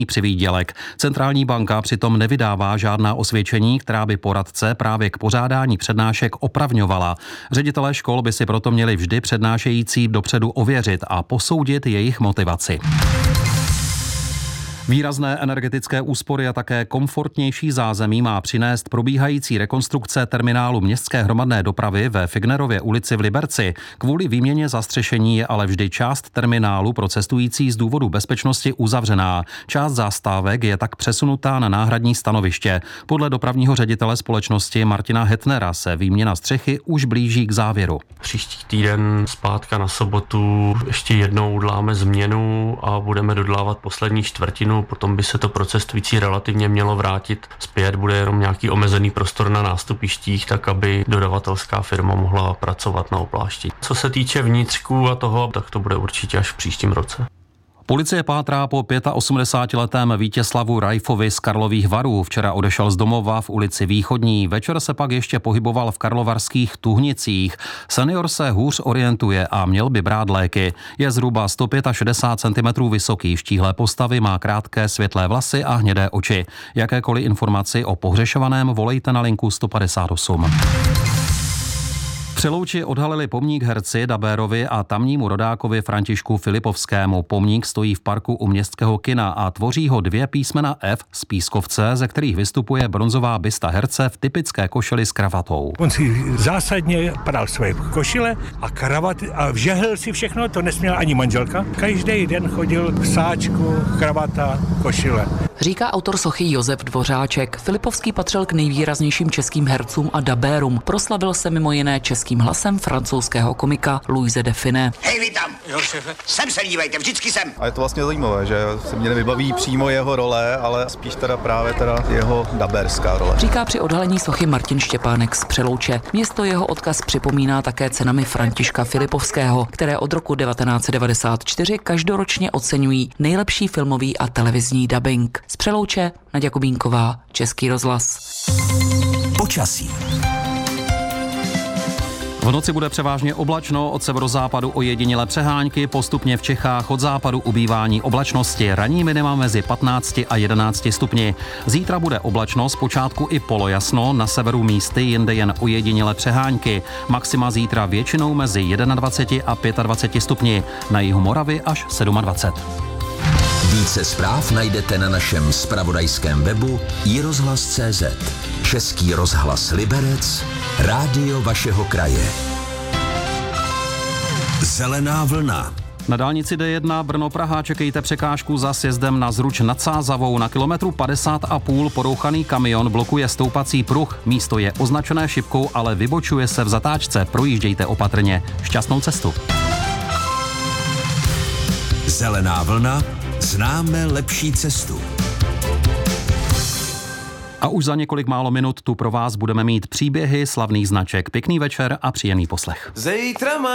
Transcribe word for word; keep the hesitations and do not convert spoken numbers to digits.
přivýdělek. Centrální banka přitom nevydává žádná osvědčení, která by poradce právě k pořádání přednášek opravňovala. Ředitelé škol by si proto měli vždy přednášející dopředu ověřit a posoudit jejich motivaci. Výrazné energetické úspory a také komfortnější zázemí má přinést probíhající rekonstrukce terminálu městské hromadné dopravy ve Fignerově ulici v Liberci. Kvůli výměně zastřešení je ale vždy část terminálu pro cestující z důvodu bezpečnosti uzavřená. Část zastávek je tak přesunutá na náhradní stanoviště. Podle dopravního ředitele společnosti Martina Hetnera se výměna střechy už blíží k závěru. Příští týden zpátka na sobotu ještě jednou uděláme změnu a budeme dodělávat poslední čtvrtinu. Potom by se to pro cestující relativně mělo vrátit zpět. Bude jenom nějaký omezený prostor na nástupištích, tak aby dodavatelská firma mohla pracovat na oplášti. Co se týče vnitřku a toho, tak to bude určitě až v příštím roce. Policie pátrá po osmdesátiletém Vítězslavu Rajfovi z Karlových Varů. Včera odešel z domova v ulici Východní. Večer se pak ještě pohyboval v karlovarských Tuhnicích. Senior se hůř orientuje a měl by brát léky. Je zhruba sto šedesát pět centimetrů vysoký, štíhlé postavy, má krátké světlé vlasy a hnědé oči. Jakékoliv informaci o pohřešovaném volejte na linku sto padesát osm. V Přelouči odhalili pomník herci Dabérovi a tamnímu rodákovi Františku Filipovskému. Pomník stojí v parku u městského kina a tvoří ho dvě písmena F z pískovce, ze kterých vystupuje bronzová bysta herce v typické košili s kravatou. On si zásadně pral své košile a kravaty a vžehl si všechno, to nesměla ani manželka. Každý den chodil v sáčku, kravata, košile. Říká autor sochy Josef Dvořáček. Filipovský patřil k nejvýraznějším českým hercům a dabérům. Proslavil se mimo jiné českým hlasem francouzského komika Louise de Funès. Hej, vy tam! Jo, šéfe. Sem se dívejte, vždycky sem! A je to vlastně zajímavé, že se mě nevybaví přímo jeho role, ale spíš teda právě teda jeho dabérská role. Říká při odhalení sochy Martin Štěpánek z Přelouče. Město jeho odkaz připomíná také cenami Františka Filipovského, které od roku devatenáct set devadesát čtyři každoročně oceňují nejlepší filmový a televizní dabing. Z Přelouče Naďa Kubínková, Český rozhlas. Počasí. V noci bude převážně oblačno, od severozápadu ojedinělé přehánky, postupně v Čechách od západu ubývání oblačnosti, ranní minima mezi patnácti a jedenácti stupni. Zítra bude oblačno, zpočátku i polojasno, na severu místy, jinde jen ojedinělé přehánky. Maxima zítra většinou mezi dvaceti jedním a dvaceti pěti stupni, na jihu Moravy až dvacet sedm. Více zpráv najdete na našem zpravodajském webu i rozhlas tečka cé zet. Český rozhlas Liberec, rádio vašeho kraje. Zelená vlna. Na dálnici D jedna Brno-Praha čekejte překážku za sjezdem na Zruč nad Sázavou. Na kilometru padesát a půl porouchaný kamion blokuje stoupací pruh. Místo je označené šipkou, ale vybočuje se v zatáčce. Projíždějte opatrně. Šťastnou cestu. Zelená vlna. Známe lepší cestu. A už za několik málo minut tu pro vás budeme mít příběhy slavných značek. Pěkný večer a příjemný poslech.